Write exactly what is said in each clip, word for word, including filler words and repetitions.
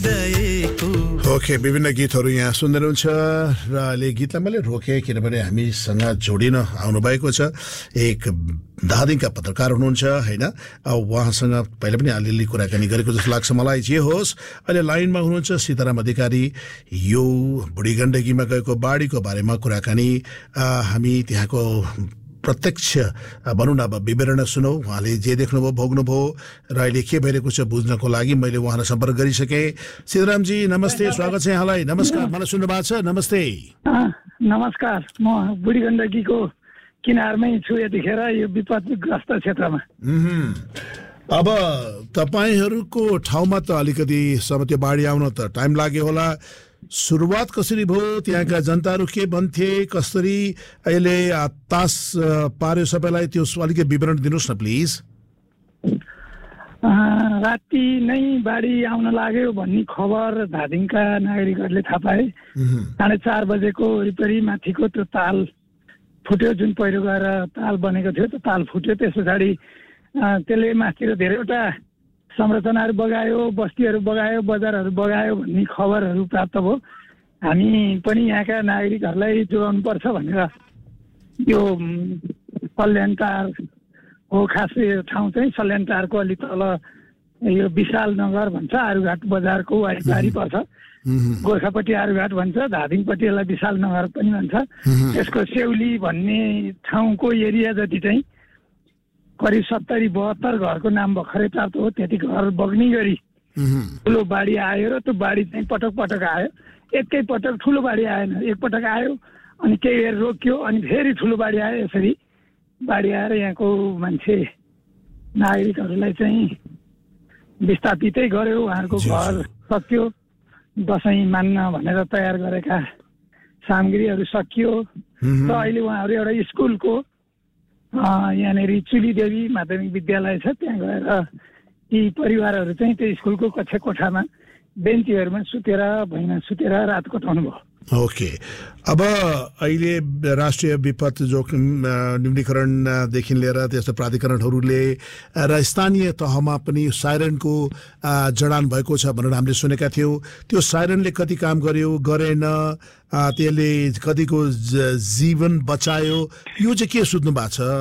गएको। ओके, विभिन्न गीतहरू यहाँ सुन्दै हुनुहुन्छ र अहिले गीतलाई मैले रोकेँ किनभने हामीसँग जोडिन आउनुभएको छ एक धादिङका पत्रकार हुनुहुन्छ होइन। उहाँसँग पहिले पनि अलिअलि कुराकानी गरेको जस्तो लाग्छ मलाई। जे होस्, अहिले लाइनमा हुनुहुन्छ सीताराम अधिकारी। यो बुढी गण्डकीमा गएको बाढीको बारेमा कुराकानी हामी त्यहाँको प्रत्यक्ष भनौँ न अब विवरण सुनौ। उहाँले जे देख्नुभयो भोग्नुभयो र अहिले के भइरहेको छ बुझ्नको लागि मैले उहाँलाई सम्पर्क गरिसकेँ। सीतारामजी नमस्ते, स्वागत छ यहाँलाई। नमस्कार, मलाई सुन्नु भएको छ? नमस्ते। नमस्कार, म बुढी गण्डकीको किनारमै छु यतिखेर यो विपदग्रस्त क्षेत्रमा। अब तपाईँहरूको ठाउँमा त अलिकति समय त्यो बाढी आउन त टाइम लाग्यो होला। सुरुवात कसरी भयो? त्यहाँका जनताहरू के भन्थे? कसरी अहिले तास पार्यो सबैलाई? त्यो अलिकति विवरण दिनुहोस् न प्लिज। राति नै बाढी आउन लाग्यो भन्ने खबर धादिङका नागरिकहरूले थाहा पाए। साढे चार बजेको वरिपरि माथिको त्यो ताल फुट्यो, जुन पहिरो गएर ताल बनेको थियो त्यो ताल फुट्यो। त्यस पछाडि त्यसले माथितिर धेरैवटा संरचनाहरू बगायो, बस्तीहरू बगायो, बजारहरू बगायो भन्ने खबरहरू प्राप्त भयो। हामी पनि यहाँका नागरिकहरूलाई जोगाउनुपर्छ भनेर यो सल्यानटार हो खास यो ठाउँ चाहिँ। सल्यानटारको अलि तल यो विशाल नगर भन्छ, आरुघाट बजारको वारिपारि पर्छ। गोर्खापट्टि आरुघाट भन्छ, धादिङपट्टि यसलाई विशाल नगर पनि भन्छ। त्यसको सेउली भन्ने ठाउँको एरिया जति चाहिँ करिब सत्तरी बहत्तर घरको नाम भर्खरै प्राप्त हो। त्यति घर बग्ने गरी ठुलो बाढी आयो र त्यो बाढी चाहिँ पटक पटक आयो। एकै पटक ठुलो बाढी आएन, एकपटक आयो अनि केही बेर रोक्यो अनि फेरि ठुलो बाढी आयो। यसरी बाढी आएर यहाँको मान्छे नागरिकहरूलाई चाहिँ विस्थापितै गर्यो। उहाँहरूको घर सकियो, दसैँ मान्न भनेर तयार गरेका सामग्रीहरू सकियो। र अहिले उहाँहरू एउटा स्कुलको यहाँनिर चुलीदेवी माध्यमिक विद्यालय छ, त्यहाँ गएर ती परिवारहरू चाहिँ त्यो स्कुलको कक्षा कोठामा बेन्चीहरूमा सुतेर भुइँमा सुतेर रात कटाउनु भयो। ओके, अब अहिले राष्ट्रिय विपद जोखिम न्यूनीकरणदेखि लिएर त्यस्तो प्राधिकरणहरूले र स्थानीय तहमा पनि साइरनको जडान भएको छ भनेर हामीले सुनेका थियौँ। त्यो साइरनले कति काम गर्यो गरेन, त्यसले कतिको जीवन बचायो, यो चाहिँ के सोध्नु भएको छ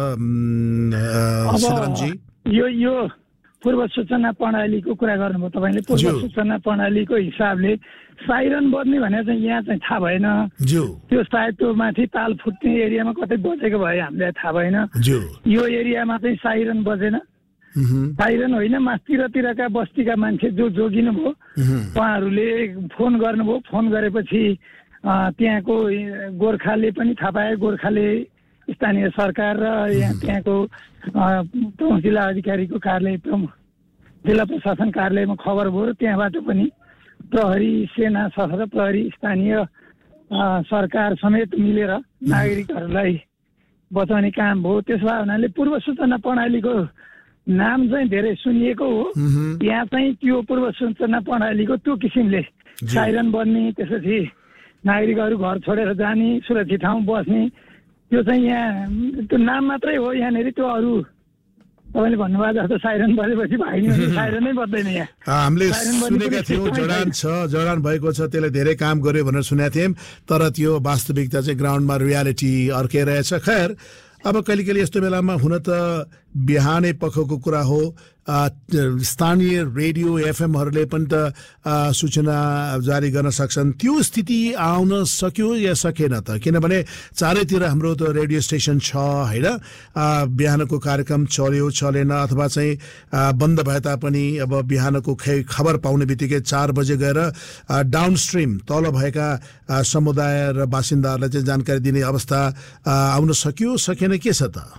सीतारामजी? यो यो पूर्व सूचना प्रणालीको कुरा गर्नुभयो तपाईँले। पूर्व सूचना प्रणालीको हिसाबले साइरन बज्ने भनेर चाहिँ यहाँ चाहिँ थाहा भएन। त्यो सायद त्यो माथि ताल फुट्ने एरियामा कतै बजेको भयो, हामीलाई थाहा भएन। यो एरियामा चाहिँ साइरन बजेन। साइरन होइन, माथितिरतिरका बस्तीका मान्छे जो जोगिनु भयो उहाँहरूले फोन गर्नुभयो। फोन गरेपछि त्यहाँको गोर्खाले पनि थाहा पाए। गोर्खाले स्थानीय सरकार र यहाँ त्यहाँको प्रमुख जिल्ला अधिकारीको कार्यालय, प्रमुख जिल्ला प्रशासन कार्यालयमा खबर भयो। त्यहाँबाट पनि प्रहरी, सेना, सशस्त्र प्रहरी, स्थानीय सरकार समेत मिलेर नागरिकहरूलाई बचाउने काम भयो। त्यसो भए हुनाले पूर्व सूचना प्रणालीको नाम चाहिँ धेरै सुनिएको हो। यहाँ चाहिँ त्यो पूर्व सूचना प्रणालीको त्यो किसिमले साइरन बन्ने, त्यसपछि नागरिकहरू घर छोडेर जाने, सुरक्षित ठाउँ बस्ने, त्यो चाहिँ यहाँ त्यो नाम मात्रै हो। यहाँनिर त्यो अरू तपाईँले भन्नुभयो जस्तो साइरन बजेपछि भाग्ने साइरनै बज्दैन यहाँ। हामीले सुनेका थियौँ जडान छ, जडान भएको छ, त्यसले धेरै काम गर्यो भनेर सुनेका थियौँ। तर त्यो वास्तविकता चाहिँ ग्राउन्डमा रियालिटी अर्कै रहेछ। खैर, अब कहिले कहिले यस्तो बेलामा हुन त बिहानै पखको कुरा हो, स्थानीय रेडियो एफएमहरूले पनि त सूचना जारी गर्न सक्छन्। त्यो स्थिति आउन सक्यो या सकेन त? किनभने चारैतिर हाम्रो त रेडियो स्टेसन छ होइन, बिहानको कार्यक्रम चल्यो चलेन अथवा चाहिँ बन्द भए तापनि अब बिहानको खबर पाउने बित्तिकै चार बजे गएर डाउन स्ट्रिम तल भएका समुदाय र बासिन्दाहरूलाई चाहिँ जानकारी दिने अवस्था आउन सक्यो सकेन, के छ त?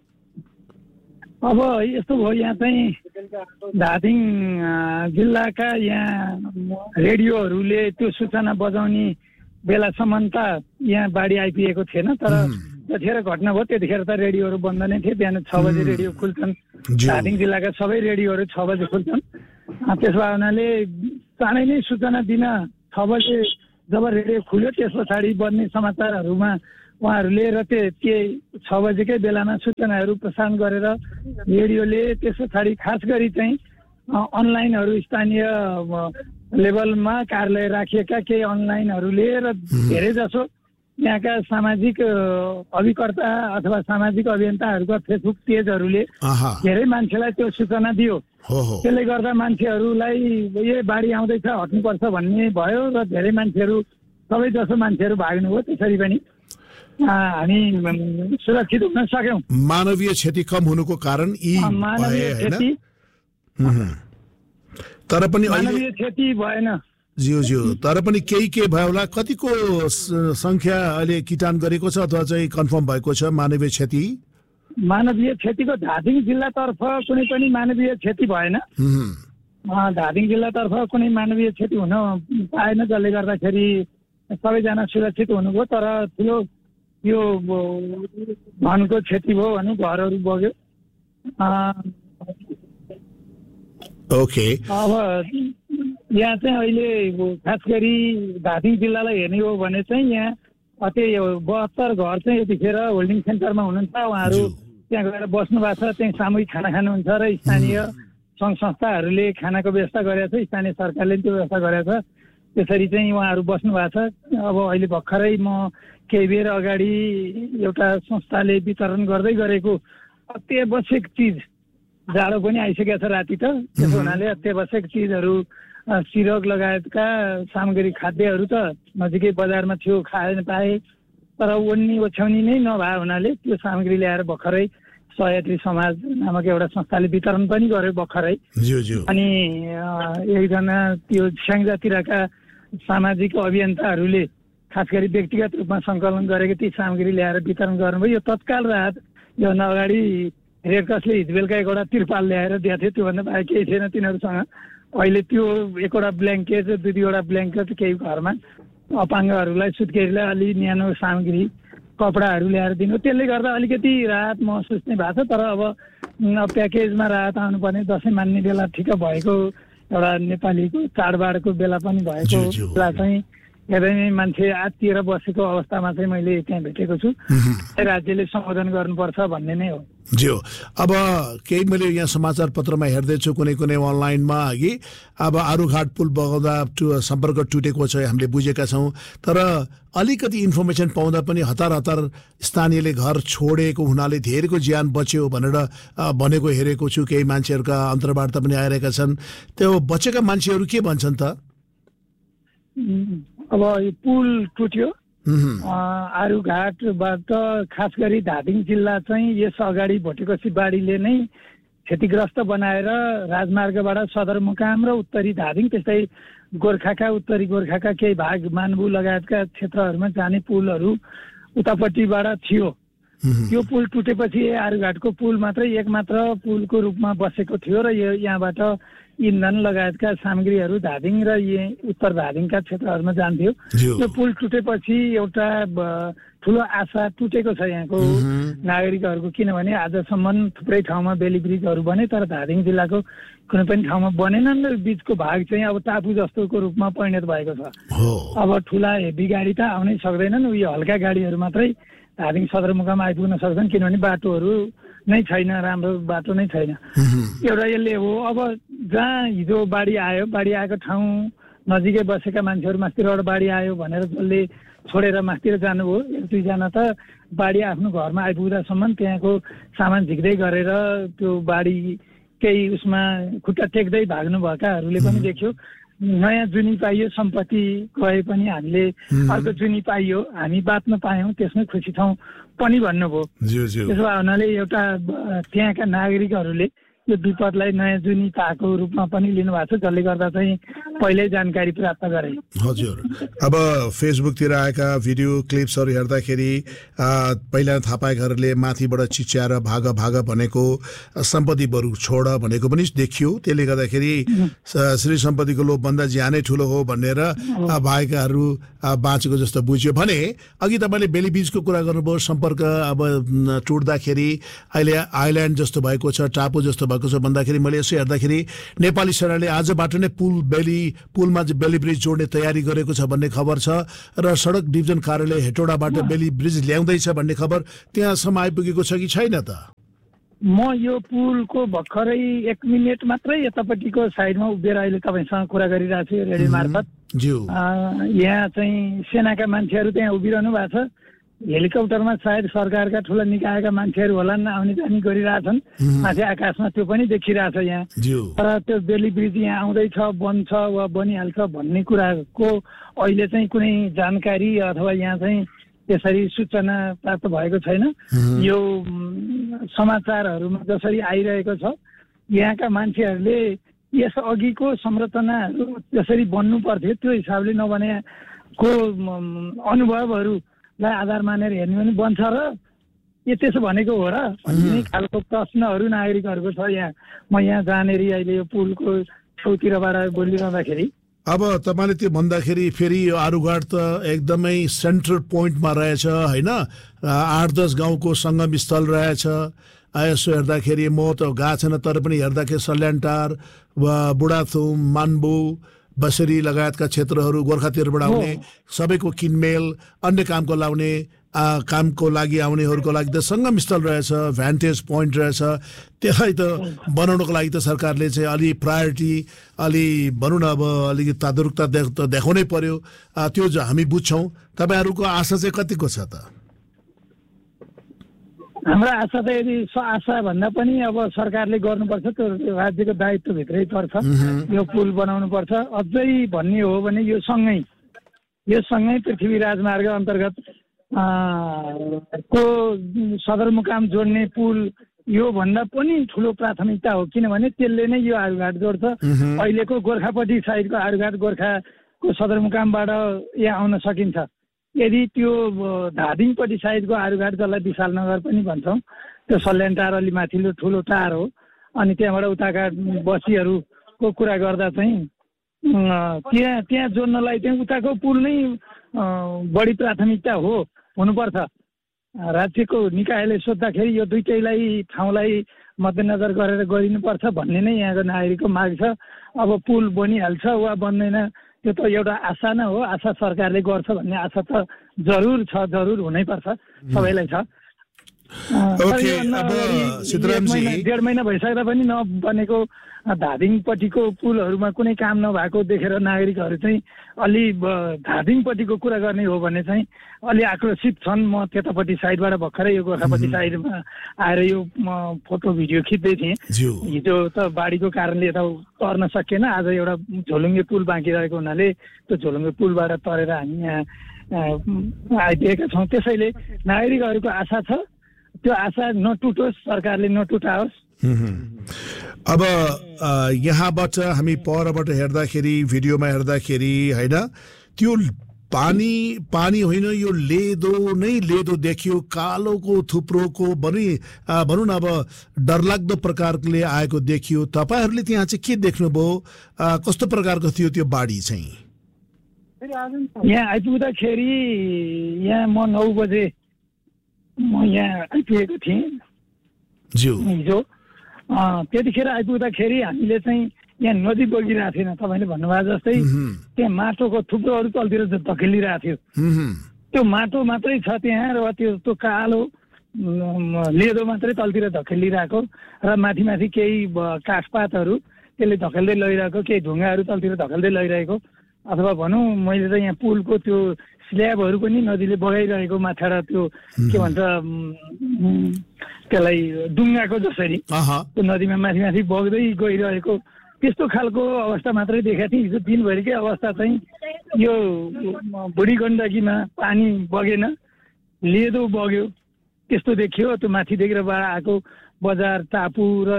अब यस्तो भयो, यहाँ चाहिँ धादिङ जिल्लाका यहाँ रेडियोहरूले त्यो सूचना बजाउने बेलासम्म त यहाँ बाढी आइपुगेको थिएन। तर जतिखेर घटना भयो त्यतिखेर त रेडियोहरू बन्द नै थिए। बिहान छ बजे रेडियो खुल्छन्, धादिङ जिल्लाका सबै रेडियोहरू छ बजे खुल्छन्। त्यसो भए हुनाले चाँडै नै सूचना दिन छ बजे जब रेडियो खुल्यो त्यस पछाडि बन्ने समाचारहरूमा उहाँहरूले र त्यो के छ बजेकै बेलामा सूचनाहरू प्रसारण गरेर रेडियोले त्यस पछाडि खास गरी चाहिँ अनलाइनहरू स्थानीय लेभलमा कार्यालय राखिएका केही अनलाइनहरूले र धेरै जसो यहाँका सामाजिक अभिकर्ता अथवा सामाजिक अभियन्ताहरूको फेसबुक पेजहरूले धेरै मान्छेलाई त्यो सूचना दियो। त्यसले गर्दा मान्छेहरूलाई यो बाढी आउँदैछ हट्नुपर्छ भन्ने भयो र धेरै मान्छेहरू सबै जसो मान्छेहरू भाग्नुभयो। त्यसरी पनि हामी सुरक्षित हुन सक्यौँ। मानवीय क्षति कम हुनुको कारण यी मानवीय क्षति तर पनि मानवीय क्षति भएन। ज्यू ज्यू तर पनि केही केही भयो होला। कतिको संख्या अहिले किटान गरेको छ अथवा चाहिँ कन्फर्म भएको छ मानवीय क्षति? मानवीय क्षतिको धादिङ जिल्लातर्फ कुनै पनि मानवीय क्षति भएन। धादिङ जिल्लातर्फ कुनै मानवीय क्षति हुन पाएन, जसले गर्दाखेरि सबैजना सुरक्षित हुनुभयो। तर ठुलो यो धनको क्षति भयो भने घरहरू बग्यो। ओके अब यहाँ चाहिँ अहिले खास गरी धादिङ जिल्लालाई हेर्ने हो भने चाहिँ यहाँ त्यही बहत्तर घर चाहिँ यतिखेर होल्डिङ सेन्टरमा हुनुहुन्छ। उहाँहरू त्यहाँ गएर बस्नु भएको छ, त्यही सामूहिक खाना खानुहुन्छ र स्थानीय सङ्घ संस्थाहरूले खानाको व्यवस्था गरेको छ, स्थानीय सरकारले त्यो व्यवस्था गरेको छ। त्यसरी चाहिँ उहाँहरू बस्नु भएको छ। अब अहिले भर्खरै म केही बेर अगाडि एउटा संस्थाले वितरण गर्दै गरेको अत्यावश्यक चिज, जाडो पनि आइसकेको छ राति त, त्यसो हुनाले अत्यावश्यक चिजहरू सिरक लगायतका सामग्री खाद्यहरू त नजिकै बजारमा थियो, खान पाए। तर ओन्नी ओछ्याउनी नै नभए हुनाले त्यो सामग्री ल्याएर भर्खरै सह्याद्री समाज नामक एउटा संस्थाले वितरण पनि गर्यो भर्खरै। अनि एकजना त्यो स्याङ्जातिरका सामाजिक अभियन्ताहरूले खास गरी व्यक्तिगत रूपमा सङ्कलन गरेको ती सामग्री ल्याएर वितरण गर्नुभयो। यो तत्काल राहत। योभन्दा अगाडि रेडक्रसले हिजो बेलुका एकवटा तिरपाल ल्याएर दिएको थियो, त्योभन्दा बाहेक केही थिएन तिनीहरूसँग। अहिले त्यो एकवटा ब्ल्याङ्केट दुई दुईवटा ब्ल्याङ्केट केही घरमा अपाङ्गहरूलाई सुत्केरीलाई अलि न्यानो सामग्री कपडाहरू ल्याएर दिनु, त्यसले गर्दा अलिकति राहत महसुस नै भएको छ। तर अब प्याकेजमा राहत आउनुपर्ने दसैँ मान्ने बेला ठिक भएको एउटा नेपालीको चाडबाडको बेला पनि भएको बेला चाहिँ एकदमै मान्छे आत्तिएर बसेको अवस्थामा चाहिँ मैले त्यहाँ भेटेको छु। राज्यले सम्बोधन गर्नुपर्छ भन्ने नै हो। ज्यू अब केही मैले यहाँ समाचार पत्रमा हेर्दैछु कुनै कुनै अनलाइनमा कि अब आरुघाट पुल बगाउँदा सम्पर्क टुटेको छ हामीले बुझेका छौँ। तर अलिकति इन्फर्मेसन पाउँदा पनि हतार हतार स्थानीयले घर छोडेको हुनाले धेरैको ज्यान बच्यो भनेर भनेको हेरेको छु। केही मान्छेहरूका अन्तर्वार्ता पनि आइरहेका छन्। त्यो बचेका मान्छेहरू के भन्छन् त? अब यो पुल टुट्यो आरुघाटबाट खास गरी धादिङ जिल्ला चाहिँ यस अगाडि भोटेकोसी बाढीले नै क्षतिग्रस्त बनाएर राजमार्गबाट सदरमुकाम र उत्तरी धादिङ त्यस्तै गोर्खाका उत्तरी गोर्खाका केही भाग मानबु लगायतका क्षेत्रहरूमा जाने पुलहरू उतापट्टिबाट थियो। त्यो पुल टुटेपछि आरुघाटको पुल मात्रै एक मात्र पुलको रूपमा बसेको थियो र यो यहाँबाट इन्धन लगायतका सामग्रीहरू धादिङ र उत्तर धादिङका क्षेत्रहरूमा जान्थ्यो। त्यो पुल टुटेपछि एउटा ठुलो आशा टुटेको छ यहाँको नागरिकहरूको, किनभने आजसम्म थुप्रै ठाउँमा बेली ब्रिजहरू बने तर धादिङ जिल्लाको कुनै पनि ठाउँमा बनेनन् र बिचको भाग चाहिँ अब टापु जस्तोको रूपमा परिणत भएको छ। अब ठुला हेभी गाडी त आउनै सक्दैनन्, उयो हल्का गाडीहरू मात्रै धादिङ सदरमुकाम आइपुग्न सक्छन्, किनभने बाटोहरू नै छैन, राम्रो बाटो नै छैन। एउटा यसले हो। अब जहाँ हिजो बाढी आयो, बाढी आएको ठाउँ नजिकै बसेका मान्छेहरू मास्तिरबाट बाढी आयो भनेर जसले छोडेर मास्तिर जानुभयो, एक दुईजना त बाढी आफ्नो घरमा आइपुग्दासम्म त्यहाँको सामान झिक्दै गरेर त्यो बाढी केही उसमा खुट्टा टेक्दै भाग्नुभएकाहरूले पनि देख्यो। नयाँ जुनी पाइयो, सम्पत्ति गए पनि हामीले अर्को जुनी पाइयो, हामी बाँच्न पायौँ, त्यसमै खुसी छौँ पनि भन्नुभयो। त्यसो भए हुनाले एउटा त्यहाँका नागरिकहरूले यो विपदलाई नयाँ जुनी पाएको रूपमा पनि लिनुभएको छ, जसले गर्दा चाहिँ पहिल्यै जानकारी प्राप्त गरे। हजुर अब फेसबुकतिर आएका भिडियो क्लिप्सहरू हेर्दाखेरि पहिला थाहा पाएकाहरूले माथिबाट चिच्याएर भाग भाग भनेको, सम्पत्ति बरु छोड भनेको पनि देखियो। त्यसले गर्दाखेरि श्री सम्पत्तिको लोभभन्दा ज्यानै ठुलो हो भनेर भागेकाहरू बाँचेको जस्तो बुझ्यो भने अघि तपाईँले बेलीबीचको कुरा गर्नुभयो। सम्पर्क अब टुट्दाखेरि अहिले आइल्यान्ड जस्तो भएको छ, टापु जस्तो भएको छ भन्दाखेरि मैले यसो हेर्दाखेरि नेपाली सेनाले आजबाट नै पुल बेली पुलमा बेली ब्रिज जोड्ने तयारी गरेको छ भन्ने खबर छ र सडक डिभिजन कार्यालय हेटौडाबाट बेली ब्रिज ल्याउँदैछ भन्ने खबर त्यहाँसम्म आइपुगेको छ कि छैन त? म यो पुलको भर्खरै एक मिनट मात्रै यतापट्टिको साइडमा उभिएर अहिले तपाईँसँग कुरा गरिरहेको छु रेडियो मार्फत। यहाँ चाहिँ सेनाका मान्छेहरू त्यहाँ उभिरहनु भएको छ। हेलिकप्टरमा सायद सरकारका ठुला निकायका मान्छेहरू होलान्, आउने जाने गरिरहेछन् माथि आकाशमा, त्यो पनि देखिरहेछ यहाँ। तर त्यो बेली ब्रिज यहाँ आउँदैछ, बन्छ वा बनिहाल्छ भन्ने कुराको अहिले चाहिँ कुनै जानकारी अथवा यहाँ चाहिँ त्यसरी सूचना प्राप्त भएको छैन। यो समाचारहरूमा जसरी आइरहेको छ, यहाँका मान्छेहरूले यस अघिको संरचनाहरू जसरी बन्नु पर्थ्यो त्यो हिसाबले नबनेको अनुभवहरूलाई आधार मानेर हेर्ने पनि बन्छ र के त्यसो भनेको हो र भन्ने खालको प्रश्नहरू नागरिकहरूको छ। यहाँ म यहाँ जहाँनेरि अहिले यो पुलको छेउतिरबाट बोलिरहँदाखेरि अब तपाईँले त्यो भन्दाखेरि फेरि यो आरुघाट त एकदमै सेन्ट्रल पोइन्टमा रहेछ होइन, आठ दस गाउँको सङ्गम स्थल रहेछ। यसो हेर्दाखेरि म त गएको छैन, तर पनि हेर्दाखेरि सल्यानटार वा बुढाथुम, मान्बु, बसरी लगायतका क्षेत्रहरू गोर्खातिरबाट आउने सबैको किनमेल, अन्य कामको लाउने कामको लागि आउनेहरूको लागि त सङ्गम स्थल रहेछ, भ्यान्टेज पोइन्ट रहेछ। त्यसलाई त बनाउनको लागि त सरकारले चाहिँ अलि प्रायोरिटी अलि भनौँ न अब अलिकति तादुरुकता देखाउनै पर्यो। त्यो जो हामी बुझ्छौँ, तपाईँहरूको आशा चाहिँ कतिको छ त? हाम्रो आशा त यदि आशा भन्दा पनि अब सरकारले गर्नुपर्छ, त्यो राज्यको दायित्वभित्रै पर्छ। यो पुल बनाउनु पर्छ। अझै भन्ने हो भने यो सँगै यो सँगै पृथ्वी राजमार्ग अन्तर्गत को सदरमुकाम जोड्ने पुल यो भन्दा पनि ठुलो प्राथमिकता हो, किनभने त्यसले नै यो आरुघाट जोड्छ। अहिलेको गोर्खापट्टि साइडको आरुघाट गोर्खाको सदरमुकामबाट यहाँ आउन सकिन्छ। यदि त्यो धादिङपट्टि साइडको आरुघाट जसलाई विशालनगर पनि भन्छौँ, त्यो सल्यानटार अलि माथिल्लो ठुलो टार हो। अनि त्यहाँबाट उताका बस्तीहरूको कुरा गर्दा चाहिँ त्यहाँ त्यहाँ जोड्नलाई चाहिँ उताको पुल नै बढी प्राथमिकता हो हुनुपर्छ। राज्यको निकायले सोद्धाखेरि यो दुइटैलाई ठाउँलाई मध्यनजर गरेर गरिनुपर्छ भन्ने नै यहाँको नागरिकको माग छ। अब पुल बनिहाल्छ वा बन्दैन त्यो त एउटा आशा नै हो। आशा सरकारले गर्छ भन्ने आशा त जरुर छ, जरुर हुनैपर्छ, सबैलाई छ। डेढ महिना भइसक्दा पनि नबनेको धादिङपट्टिको पुलहरूमा कुनै काम नभएको देखेर नागरिकहरू चाहिँ अलि धादिङपट्टिको कुरा गर्ने हो भने चाहिँ अलि आक्रोशित छन्। म त्यतापट्टि साइडबाट भर्खरै यो गोर्खापट्टि साइडमा आएर यो फोटो भिडियो खिच्दै थिएँ। हिजो त बाढीको कारणले यता तर्न सकिएन, आज एउटा झोलुङ्गे पुल बाँकी रहेको हुनाले त्यो झोलुङ्गे पुलबाट तरेर हामी यहाँ आइपुगेका छौँ। त्यसैले नागरिकहरूको आशा छ, त्यो आशा नटुटोस्, सरकारले नटुटाओस्। अब यहाँबाट हामी परबाट हेर्दाखेरि भिडियोमा हेर्दाखेरि होइन, त्यो पानी पानी होइन, यो लेदो नै लेदो देखियो, कालोको थुप्रोको भनी भनौँ न अब डरलाग्दो प्रकारले आएको देखियो। तपाईँहरूले त्यहाँ चाहिँ के देख्नुभयो, कस्तो प्रकारको थियो त्यो बाढी चाहिँ? यहाँ आइपुग्दाखेरि यहाँ म नौ बजे म यहाँ आइपुगेको थिएँ हिजो। त्यतिखेर आइपुग्दाखेरि हामीले चाहिँ यहाँ नदी बगिरहेको थिएन, तपाईँले भन्नुभयो जस्तै त्यहाँ माटोको थुप्रोहरू तलतिर धकेलिरहेको थियो। त्यो माटो मात्रै छ त्यहाँ, र त्यो त्यो कालो लेदो मात्रै तलतिर धकेलिरहेको, र माथि माथि केही काठपातहरू त्यसले धकेल्दै लैरहेको, केही ढुङ्गाहरू तलतिर धकेल्दै लैरहेको, अथवा भनौँ मैले त यहाँ पुलको त्यो स्ल्याबहरू पनि नदीले बगाइरहेको माछाडा, त्यो के भन्छ त्यसलाई डुङ्गाको जसरी त्यो नदीमा माथि माथि बग्दै गइरहेको त्यस्तो खालको अवस्था मात्रै देखाएको थिएँ हिजो दिनभरिकै अवस्था चाहिँ। यो बुढी गण्डकीमा पानी बगेन, लेदो बग्यो त्यस्तो देखियो। त्यो माथिदेखिबाट आएको बजार, टापु र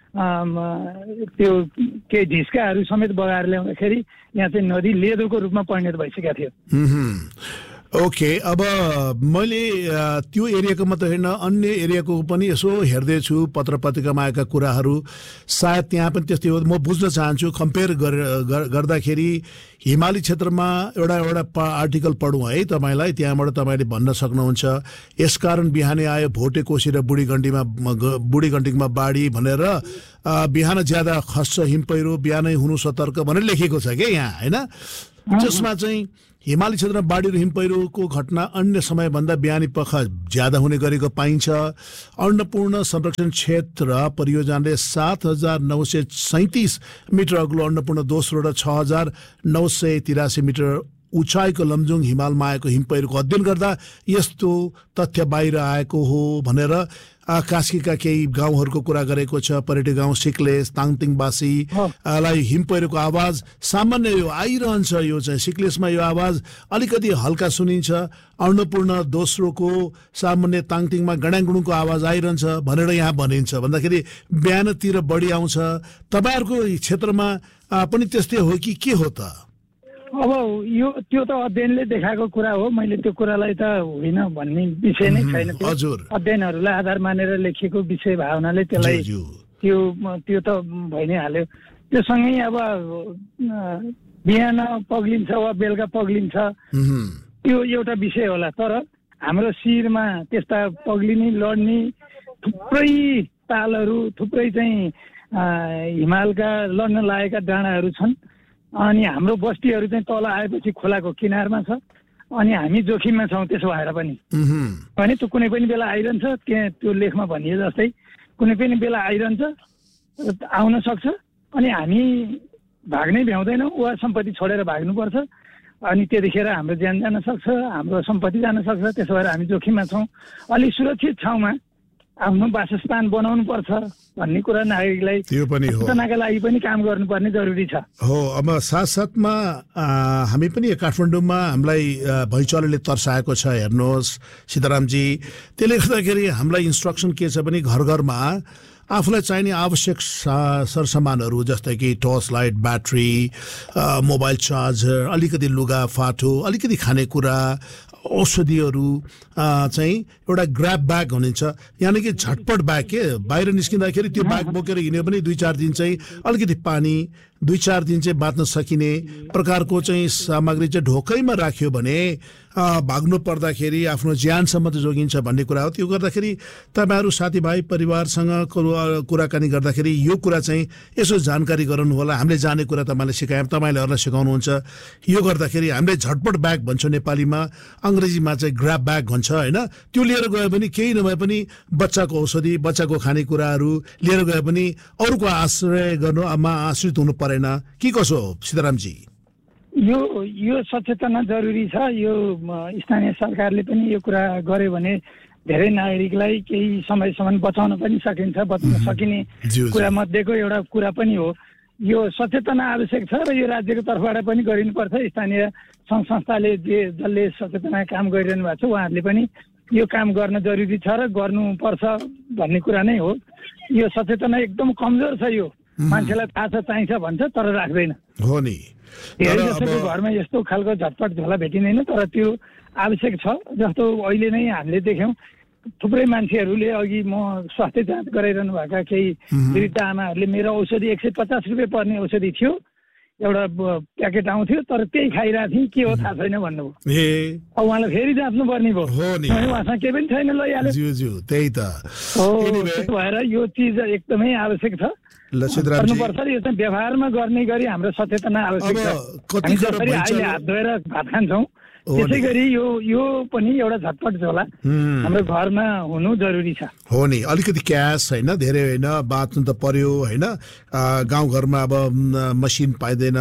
त्यो केही ढिस्काहरू समेत बगाएर ल्याउँदाखेरि यहाँ चाहिँ नदी लेदोको रूपमा परिणत भइसकेको थियो। ओके, अब मैले त्यो एरियाको मात्र होइन अन्य एरियाको पनि यसो हेर्दैछु, पत्र पत्रिकामा आएका कुराहरू सायद त्यहाँ पनि त्यस्तै हो। म बुझ्न चाहन्छु, कम्पेयर गर्दाखेरि हिमाली क्षेत्रमा एउटा एउटा आर्टिकल पढौँ है तपाईँलाई, त्यहाँबाट तपाईँले भन्न सक्नुहुन्छ यसकारण बिहानै आयो भोटे कोशी र बुढी गण्डीमा बुढी गण्डकीमा बाढी भनेर, बिहान ज्यादा खस्छ हिम पहिरो, बिहानै हुनु सतर्क भनेर लेखेको छ क्या यहाँ होइन। जसमा चाहिँ हिमाली क्षेत्रमा बाढी र हिम पहिरोको घटना अन्य समयभन्दा बिहानी पख ज्यादा हुने गरेको पाइन्छ। अन्नपूर्ण संरक्षण क्षेत्र परियोजनाले सात हजार नौ सय सैतिस मिटर अग्लो अन्नपूर्ण दोस्रो र छ हजार नौ सय तिरासी मिटर उचाइको लमजुङ हिमालमा आएको हिम पहिरोको अध्ययन गर्दा यस्तो तथ्य बाहिर आएको हो भनेर कास्कीका केही गाउँहरूको कुरा गरेको छ। पर्यटक गाउँ सिक्लेस ताङतिङवासीलाई हिम पहिरोको आवाज सामान्य यो आइरहन्छ। यो चाहिँ सिक्लेसमा यो आवाज अलिकति हल्का सुनिन्छ। अन्नपूर्ण दोस्रोको सामान्य ताङतिङमा गडाङगुडुङको आवाज आइरहन्छ भनेर यहाँ भनिन्छ। भन्दाखेरि बिहानतिर बढी आउँछ। तपाईँहरूको क्षेत्रमा पनि त्यस्तै हो कि के हो त? अब यो त्यो त अध्ययनले देखाएको कुरा हो। मैले त्यो कुरालाई त होइन भन्ने विषय नै छैन। अध्ययनहरूलाई आधार मानेर लेखिएको विषय भावनाले त्यसलाई त्यो त्यो त भइ नै हाल्यो। त्योसँगै अब बिहान पग्लिन्छ वा बेलुका पग्लिन्छ त्यो एउटा विषय होला। तर हाम्रो शिरमा त्यस्ता पग्लिने लड्ने थुप्रै तालहरू थुप्रै चाहिँ हिमालका लड्न लागेका डाँडाहरू छन्। अनि हाम्रो बस्तीहरू चाहिँ तल आएपछि खोलाको किनारमा छ। अनि हामी जोखिममा छौँ त्यसो भएर पनि भने त्यो कुनै पनि बेला आइरहन्छ। त्यहाँ त्यो लेखमा भनिए जस्तै कुनै पनि बेला आइरहन्छ आउन सक्छ। अनि हामी भाग्नै भ्याउँदैनौँ वा सम्पत्ति छोडेर भाग्नुपर्छ। अनि त्यतिखेर हाम्रो ज्यान जान सक्छ, हाम्रो सम्पत्ति जान सक्छ। त्यसो भएर हामी जोखिममा छौँ। अलिक सुरक्षित ठाउँमा आफ्नो वासस्थान बनाउनु पर्छ भन्ने कुरा नागरिकलाई सूचनाका लागि पनि काम गर्नुपर्ने जरुरी छ। हो अब साथसाथमा हामी पनि काठमाडौँमा हामीलाई भैँचलोले तर्साएको छ। हेर्नुहोस् सीतारामजी, त्यसले गर्दाखेरि हामीलाई इन्स्ट्रक्सन के छ भने घर घरमा आफूलाई चाहिने आवश्यक सरसामानहरू जस्तै कि torch light, battery, mobile charger, अलिकति लुगा फाटो, अलिकति खानेकुरा, औषधिहरू चाहिँ एउटा ग्र्याब ब्याग हुनेछ। यानि कि झटपट ब्याग के बाहिर निस्किँदाखेरि त्यो ब्याग बोकेर हिँड्यो भने दुई चार दिन चाहिँ अलिकति पानी, दुई चार दिन चाहिँ बाँच्न सकिने प्रकारको चाहिँ सामग्री चाहिँ ढोकैमा राख्यो भने भाग्नु पर्दाखेरि आफ्नो ज्यानसम्म त जोगिन्छ भन्ने कुरा हो। त्यो गर्दाखेरि तपाईँहरू साथीभाइ परिवारसँग कुराकानी गर्दाखेरि यो कुरा चाहिँ यसो जानकारी गराउनु होला। हामीले जाने कुरा तपाईँले सिकायौँ, तपाईँले अरूलाई सिकाउनुहुन्छ। यो गर्दाखेरि हामीले झटपट ब्याग भन्छौँ नेपालीमा, अङ्ग्रेजीमा चाहिँ ग्र्याब ब्याग भन्छ होइन। त्यो लिएर गयो भने केही नभए पनि बच्चाको औषधि, बच्चाको खानेकुराहरू लिएर गयो भने अरूको आश्रय गर्नुमा आश्रित हुनु परेन कि कसो हो सीतारामजी? यो यो सचेतना जरुरी छ। यो स्थानीय सरकारले पनि यो कुरा गर्यो भने धेरै नागरिकलाई केही समयसम्म बचाउन पनि सकिन्छ। बचाउन सकिने कुरा मध्येको एउटा कुरा पनि हो। यो सचेतना आवश्यक छ र यो राज्यको तर्फबाट पनि गरिनुपर्छ। स्थानीय सङ्घ संस्थाले जे जसले सचेतना काम गरिरहनु भएको छ उहाँहरूले पनि यो काम गर्न जरुरी छ र गर्नुपर्छ भन्ने कुरा नै हो। यो सचेतना एकदम कमजोर छ। यो मान्छेलाई थाहा छ चाहिन्छ भन्छ तर राख्दैन हो नि। धेरै जसोको घरमा यस्तो खालको झटपट झोला भेटिँदैन तर त्यो आवश्यक छ। जस्तो अहिले नै हामीले देख्यौँ थुप्रै मान्छेहरूले अघि म स्वास्थ्य जाँच गराइरहनु भएका केही वृद्ध आमाहरूले मेरो औषधि एक सय पचास रुपियाँ पर्ने औषधि थियो, एउटा प्याकेट आउँथ्यो तर त्यही खाइरहेको थिएँ, के हो थाहा छैन भन्नुभयो। अब उहाँलाई फेरि जाँच्नु पर्ने भयो। उहाँसँग केही पनि छैन लैहाल्यो। त्यही त हो। त्यसो भएर यो चिज एकदमै आवश्यक छ, गर्नुपर्छ। यो चाहिँ व्यवहारमा गर्ने गरी हाम्रो सचेतना आवश्यक छ। हामी जसरी अहिले हात धोएर भात खान्छौँ त्यसै गरी यो यो पनि एउटा झटपट झोला हाम्रो घरमा हुनु जरुरी छ। हो नि, अलिकति क्यास होइन, धेरै होइन, बाँच्नु त पर्यो होइन। गाउँघरमा अब मसिन पाइँदैन,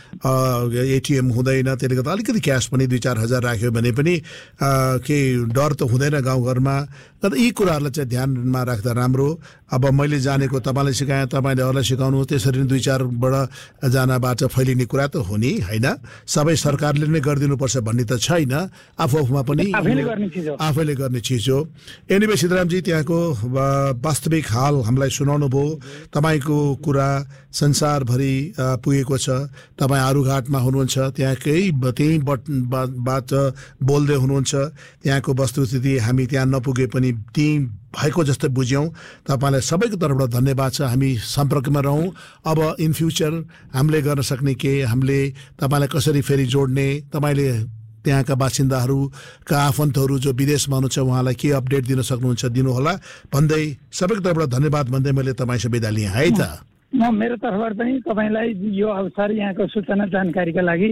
एटिएम हुँदैन, त्यसले गर्दा अलिकति क्यास पनि दुई चार हजार राख्यो भने पनि केही डर त हुँदैन गाउँघरमा। तर यी कुराहरूलाई चाहिँ ध्यानमा राख्दा राम्रो। अब मैले जानेको तपाईँलाई सिकाएँ, तपाईँले अरूलाई सिकाउनु, त्यसरी नै दुई चारबाट जनाबाट फैलिने कुरा त हो नि होइन। सबै सरकारले नै गरिदिनुपर्छ भन्ने त छैन, आफू आफूमा पनि आफैले गर्ने चिज हो। एनिवे सीतारामजी, त्यहाँको वास्तविक हाल हामीलाई सुनाउनु भयो। तपाईँको कुरा संसारभरि पुगेको छ। तपाईँ आरुघाटमा हुनुहुन्छ, त्यहाँकै त्यहीँ बात बोल्दै हुनुहुन्छ। त्यहाँको वस्तुस्थिति हामी त्यहाँ नपुगे पनि त्यहीँ भएको जस्तो बुझ्यौँ। तपाईँलाई सबैको तर्फबाट धन्यवाद छ। हामी सम्पर्कमा रहौँ। अब इन फ्युचर हामीले गर्न सक्ने के, हामीले तपाईँलाई कसरी फेरि जोड्ने, तपाईँले त्यहाँका बासिन्दाहरूका आफन्तहरू जो विदेशमा हुनुहुन्छ उहाँलाई के अपडेट दिन सक्नुहुन्छ दिनुहोला भन्दै सबैको तर्फबाट धन्यवाद भन्दै मैले तपाईँसँग बिदा लिएँ है त। म मेरो तर्फबाट पनि तपाईँलाई यो अवसर यहाँको सूचना जानकारीका लागि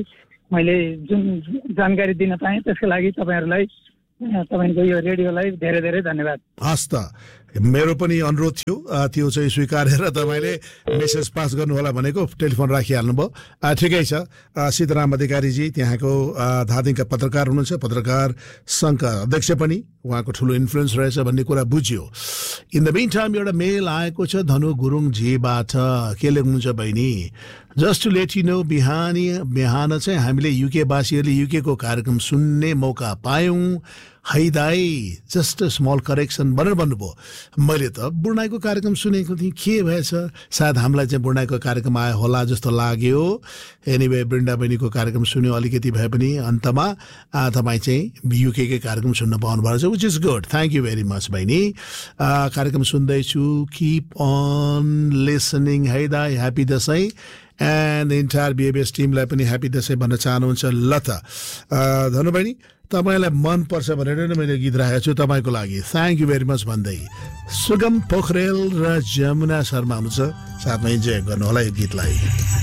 मैले जुन जानकारी दिन पाएँ त्यसको लागि तपाईँहरूलाई तपाईँको यो रेडियोलाई धेरै धेरै धन्यवाद। हस् त, मेरो पनि अनुरोध थियो, त्यो चाहिँ स्वीकारेर तपाईँले मेसेज पास गर्नु होला भनेको टेलिफोन राखिहाल्नुभयो। ठिकै छ, सीताराम अधिकारीजी त्यहाँको धादिङका पत्रकार हुनुहुन्छ, पत्रकार सङ्घका अध्यक्ष पनि, उहाँको ठुलो इन्फ्लुएन्स रहेछ भन्ने कुरा बुझ्यो। इन द मिन टाइम एउटा मेल आएको छ धनु गुरुङजीबाट। के लेख्नुहुन्छ बहिनी, just to late you know, बिहानी बिहान चाहिँ हामीले युकेवासीहरूले युकेको कार्यक्रम सुन्ने मौका पायौँ है दाई, जस्ट स्मल करेक्सन भनेर भन्नुभयो। मैले त बुढाइको कार्यक्रम सुनेको थिएँ, के भएछ, सायद हामीलाई चाहिँ बुढाइको कार्यक्रम आयो होला जस्तो लाग्यो। एनिवे वृन्दा बहिनीको कार्यक्रम सुन्यो अलिकति भए पनि, अन्तमा तपाईँ चाहिँ युकेकै कार्यक्रम सुन्न पाउनु भएको छ, which is good. Thank you very much बहिनी। कार्यक्रम सुन्दैछु, किप अन लिसनिङ है दाई, ह्याप्पी दसैँ। एन्ड इन्टायर बिएबएस टिमलाई पनि ह्याप्पी दसैँ भन्न चाहनुहुन्छ। ल त धनु बहिनी, तपाईँलाई मनपर्छ भनेर नै मैले गीत राखेको छु तपाईँको लागि, थ्याङ्क यू भेरी मच भन्दै सुगम पोखरेल र जमुना शर्मा हुनुहुन्छ, साथमा इन्जोय गर्नु होला यो गीतलाई।